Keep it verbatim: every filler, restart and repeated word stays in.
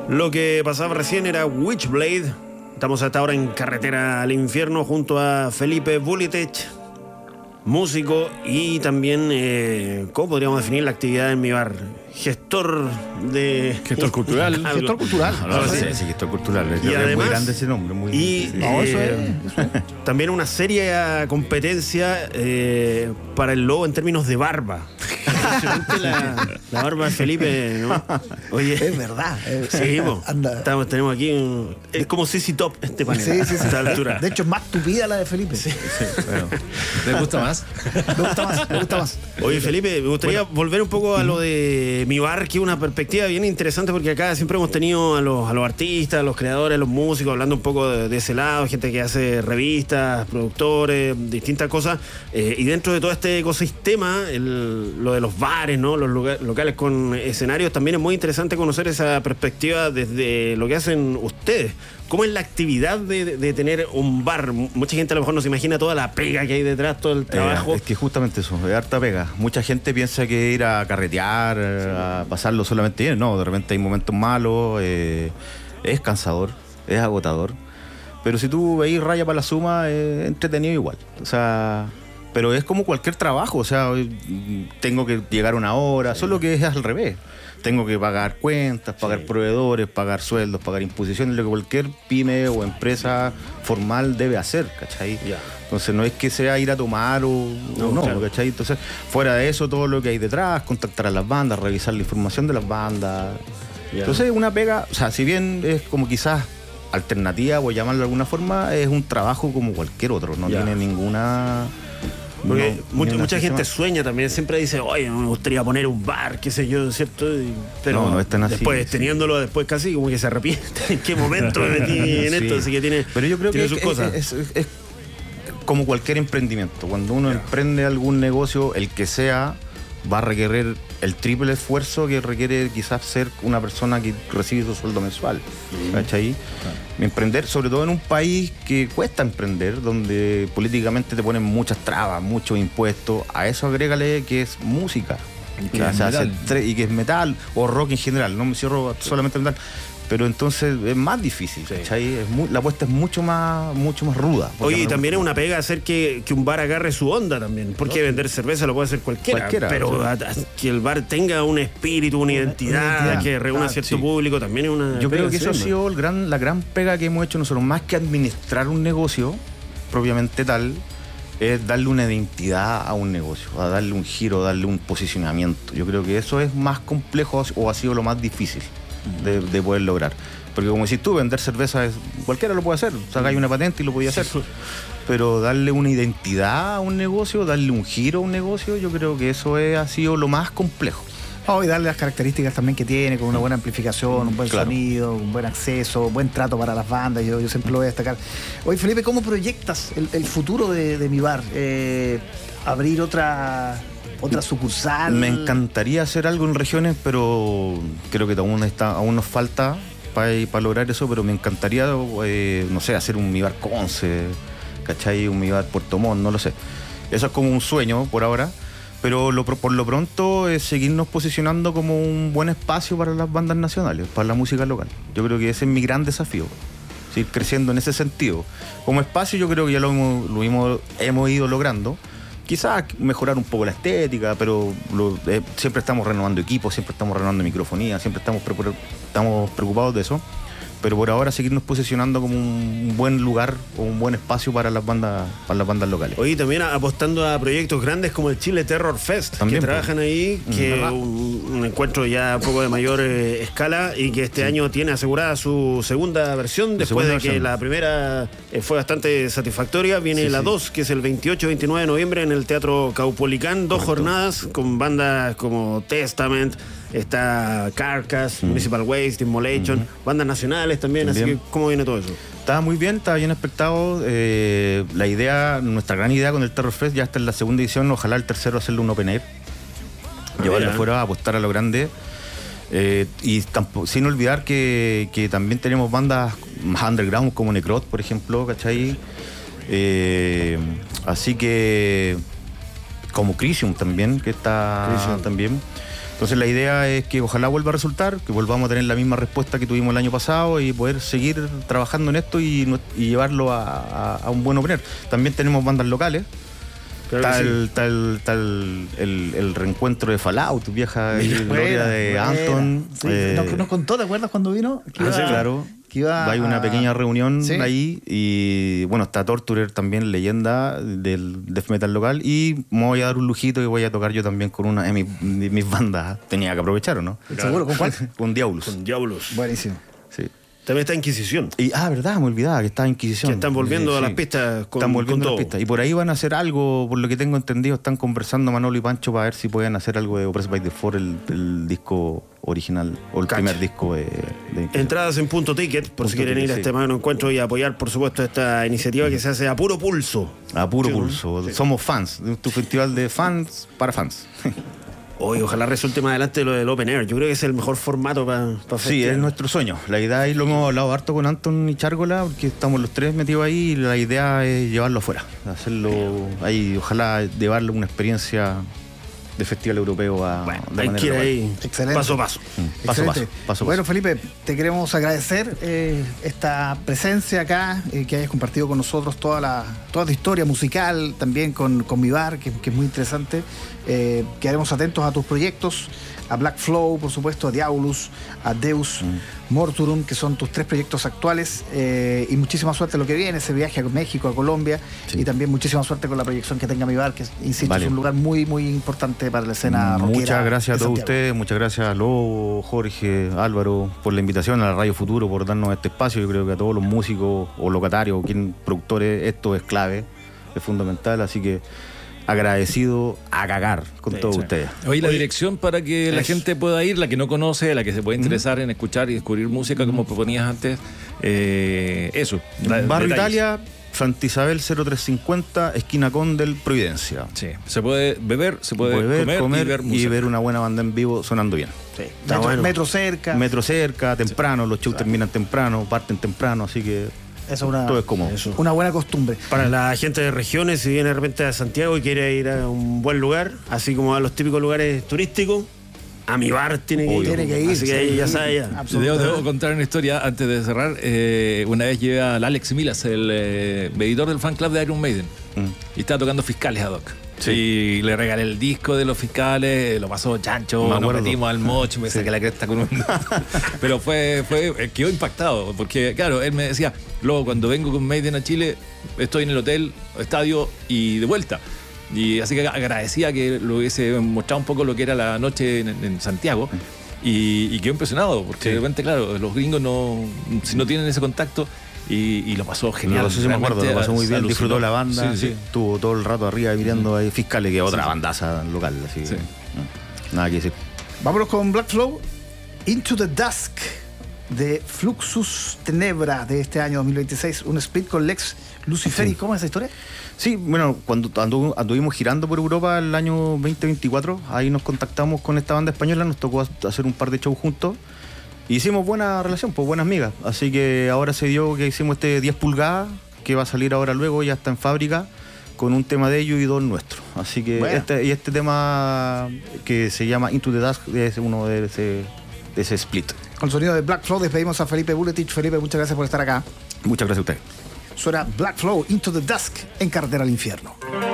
Lo que pasaba recién era Witchblade. Estamos hasta ahora en Carretera al Infierno junto a Felipe Bulitech, músico y también, eh, ¿cómo podríamos definir la actividad en mi bar? Gestor de... Gestor cultural. Gestor cultural. No, no, sí, sí, gestor cultural. Y además, es muy grande ese nombre. Muy, y sí. no, eso eh, es, también una seria competencia eh, para el lobo en términos de barba. La, la barba de Felipe, ¿no? Oye, es verdad. Es, sí, anda. Estamos, tenemos aquí un, es como C C Top este panel. Sí, sí, sí. A esta altura. De hecho, es más tupida la de Felipe. Sí, sí, bueno. ¿Les gusta más? Me gusta más, me gusta más. Oye, Felipe, me gustaría bueno. volver un poco a lo de mi bar, que es una perspectiva bien interesante, porque acá siempre hemos tenido a los, a los artistas, a los creadores, a los músicos, hablando un poco de, de ese lado, gente que hace revistas, productores, distintas cosas. Eh, y dentro de todo este ecosistema, el, lo de los bares, ¿no? Los lugar, locales con escenarios, también es muy interesante conocer esa perspectiva desde lo que hacen ustedes. ¿Cómo es la actividad de, de, de tener un bar? Mucha gente a lo mejor no se imagina toda la pega que hay detrás, todo el trabajo. Eh, es que justamente eso, es harta pega. Mucha gente piensa que ir a carretear, a pasarlo solamente bien. No, de repente hay momentos malos, eh, es cansador, es agotador. Pero si tú veis raya para la suma, es entretenido igual. O sea... Pero es como cualquier trabajo, o sea, tengo que llegar una hora, sí. Solo que es al revés. Tengo que pagar cuentas, pagar sí. proveedores, pagar sueldos, pagar imposiciones, lo que cualquier pyme o empresa formal debe hacer, ¿cachai? Yeah. Entonces no es que sea ir a tomar o no, no claro. ¿cachai? Entonces, fuera de eso, todo lo que hay detrás, contactar a las bandas, revisar la información de las bandas. Yeah. Entonces, una pega, o sea, si bien es como quizás alternativa, o llamarlo de alguna forma, es un trabajo como cualquier otro, no yeah. tiene ninguna... Porque no, mucha, mucha gente sueña también, siempre dice, oye, me gustaría poner un bar, qué sé yo, ¿cierto? Y, pero no, no es tan así, después, sí. teniéndolo después casi como que se arrepiente. ¿En qué momento me metí en sí. esto? Así que tiene, pero yo creo tiene que sus es, cosas. Es, es, es como cualquier emprendimiento. Cuando uno yeah. emprende algún negocio, el que sea, va a requerir el triple esfuerzo que requiere quizás ser una persona que recibe su sueldo mensual. Mm. ¿Cachai? Claro. Emprender, sobre todo en un país que cuesta emprender, donde políticamente te ponen muchas trabas, muchos impuestos, a eso agrégale que es música. Y que, o sea, es tre- y que es metal o rock en general, no me cierro solamente metal. Pero entonces es más difícil, sí. es muy, la apuesta es mucho más, mucho más ruda. Oye, y también es una pega hacer que, que un bar agarre su onda también, porque no. vender cerveza lo puede hacer cualquiera, cualquiera pero o sea. que el bar tenga un espíritu, una identidad, una identidad. que reúna ah, cierto sí. público, también es una Yo pega creo que eso ha sido el gran, la gran pega que hemos hecho nosotros, más que administrar un negocio propiamente tal, es darle una identidad a un negocio, a darle un giro, darle un posicionamiento. Yo creo que eso es más complejo o ha sido lo más difícil De, de poder lograr, porque como decís tú, vender cerveza es, cualquiera lo puede hacer, sacáis una patente y lo podía hacer, pero darle una identidad a un negocio, darle un giro a un negocio, yo creo que eso es, ha sido lo más complejo. Oh, y darle las características también que tiene, con una buena amplificación, un buen claro. sonido, un buen acceso, buen trato para las bandas, yo, yo siempre lo voy a destacar. Oye, Felipe, ¿cómo proyectas el, el futuro de, de mi bar? Eh, abrir otra... otra sucursal. Me encantaría hacer algo en regiones, pero creo que aún está, aún nos falta para pa lograr eso, pero me encantaría, eh, no sé, hacer un Mi Bar Conce, ¿cachai? Un Mi Bar Puerto Montt, no lo sé. Eso es como un sueño por ahora, pero lo, por lo pronto es seguirnos posicionando como un buen espacio para las bandas nacionales, para la música local. Yo creo que ese es mi gran desafío, seguir creciendo en ese sentido. Como espacio yo creo que ya lo hemos, lo hemos, hemos ido logrando. Quizás mejorar un poco la estética, pero lo, eh, siempre estamos renovando equipos, siempre estamos renovando microfonía, siempre estamos, pre- estamos preocupados de eso. Pero por ahora seguirnos posicionando como un buen lugar o un buen espacio para las bandas, para las bandas locales. Oye, también apostando a proyectos grandes como el Chile Terror Fest, también, que trabajan pues. ahí, que es un, un encuentro ya un poco de mayor eh, escala y que este sí. año tiene asegurada su segunda versión, después segunda de que versión. La primera eh, fue bastante satisfactoria. Viene sí, la dos, sí. que es el veintiocho y veintinueve de noviembre en el Teatro Caupolicán, dos Correcto. jornadas con bandas como Testament, está Carcass, mm. Municipal Waste, Immolation, mm-hmm. bandas nacionales también, también, así que ¿cómo viene todo eso? Estaba muy bien, estaba bien expectado. Eh, la idea, nuestra gran idea con el Terror Fest, ya está en la segunda edición, ojalá el tercero hacerle un open air, ah, llevarlo afuera, apostar a lo grande. Eh, y tampoco, sin olvidar que, que también tenemos bandas más underground como Necrot, por ejemplo, ¿cachai? Eh, así que como Crisium también, que está Crisium. también. Entonces la idea es que ojalá vuelva a resultar, que volvamos a tener la misma respuesta que tuvimos el año pasado y poder seguir trabajando en esto y, y llevarlo a, a, a un buen opener. También tenemos bandas locales. Claro Está, sí. el, está, el, está el, el, el reencuentro de Fallout, vieja Buena, gloria de buena. Anton. Sí, eh, nos, nos contó, ¿te acuerdas cuando vino? Que ah, iba- sí, claro. que iba Hay una a- pequeña reunión ¿Sí? ahí y bueno, está Torturer también, leyenda del death metal local, y me voy a dar un lujito y voy a tocar yo también con una de mis, de mis bandas. Tenía que aprovechar, ¿o no? ¿Seguro? ¿Con cuál? Con Diabolus. Con Diablos. Buenísimo. Sí. También está Inquisición. Y, ah, verdad, me olvidaba que estaba Inquisición. Que están volviendo Sí, a las sí. pistas con, Están volviendo con a las todo. pistas. Y por ahí van a hacer algo, por lo que tengo entendido, están conversando Manolo y Pancho para ver si pueden hacer algo de Oppressed by the Four, el, el disco original, o el Cacha. primer disco de, de Inquisición. Entradas en Punto Ticket, por si Punto quieren ir a Ticket, este sí. magno encuentro y apoyar, por supuesto, esta iniciativa que se hace a puro pulso. A puro Sí, ¿no? pulso. Sí. Somos fans. Tu festival de fans para fans. Hoy ojalá resulte más adelante lo del Open Air. Yo creo que es el mejor formato para pa Sí, festear. es nuestro sueño. La idea, y lo hemos hablado harto con Anton y Chárgola, porque estamos los tres metidos ahí, y la idea es llevarlo afuera. Hacerlo ahí, ojalá llevarle una experiencia de festival europeo a, Bueno, de hay manera que ir local. ahí Excelente. paso a paso. Mm, Paso a paso, Excelente. paso a Bueno, paso. Felipe, te queremos agradecer eh, esta presencia acá, eh, que hayas compartido con nosotros toda la toda tu historia musical, también con, con mi bar, que, que es muy interesante. Eh, quedaremos atentos a tus proyectos, a Black Flow, por supuesto, a Diabolus, a Deus Mm. Morturum, que son tus tres proyectos actuales, eh, y muchísima suerte en lo que viene, ese viaje a México, a Colombia, Sí. y también muchísima suerte con la proyección que tenga mi bar, que, insisto, Vale. es un lugar muy, muy importante para la escena rockera. Muchas gracias a de todos Santiago. ustedes, muchas gracias a Lobo, Jorge, Álvaro, por la invitación, a la Radio Futuro, por darnos este espacio. Yo creo que a todos los músicos o locatarios, o quien productores, esto es clave, es fundamental, así que agradecido a cagar con Sí, todos sí. ustedes. Oye, la Oye, dirección para que la eso. gente pueda ir, la que no conoce, la que se puede interesar en escuchar y descubrir música como proponías antes, eh, eso. da- Barrio detalles. Italia, Santa Isabel cero tres cincuenta, esquina Condel, Providencia. Sí, se puede beber, se puede Beber, comer, y ver y música. ver una buena banda en vivo sonando bien. Sí. Está Metro, bueno. metro cerca. Metro cerca, temprano, los shows terminan temprano, parten temprano, así que Esa es una, todo es cómodo. Eso. una buena costumbre. Para la gente de regiones, si viene de repente a Santiago y quiere ir a un buen lugar, así como a los típicos lugares turísticos, a mi bar tiene que Obvio. ir. Tiene que ir. Así que ahí sí. ya sabe ya. Absolutamente. Debo, debo contar una historia antes de cerrar. Eh, una vez llevé al Alex Milas, el eh, editor del fan club de Iron Maiden, Mm. y estaba tocando Fiscales ad hoc. Sí. Y le regalé el disco de los Fiscales, lo pasó chancho, Me nos acuerdo. metimos al mocho, me Sí. saqué la cresta con un... Pero fue, fue, eh, quedó impactado, porque claro, él me decía, luego cuando vengo con Maiden a Chile, estoy en el hotel, estadio y de vuelta. Y así que agradecía que lo hubiese mostrado un poco lo que era la noche en, en Santiago. Y, y quedó impresionado, porque Sí. de repente, claro, los gringos no, si no tienen ese contacto, y, y lo pasó genial. No sé si me acuerdo, lo pasó muy bien, alucinó. disfrutó la banda, Sí, sí. estuvo todo el rato arriba mirando ahí Fiscales, que es otra bandaza local, así que, Sí. no, nada que decir. Vámonos con Black Flow, Into the Dusk, de Fluxus Tenebra, de este año dos mil veintiséis. Un split con Lex Luciferi. Sí. ¿Cómo es esa historia? Sí, bueno, cuando andu- anduvimos girando por Europa el año veinte veinticuatro, ahí nos contactamos con esta banda española, nos tocó hacer un par de shows juntos. Y hicimos buena relación, pues buenas migas. Así que ahora se dio que hicimos este diez pulgadas, que va a salir ahora luego, ya está en fábrica, con un tema de ellos y dos nuestros. Así que Bueno. este, y este tema que se llama Into the Dusk es uno de ese, de ese split. Con el sonido de Black Flow despedimos a Felipe Buletich. Felipe, muchas gracias por estar acá. Muchas gracias a ustedes. Suena Black Flow, Into the Dusk, en Carretera al Infierno.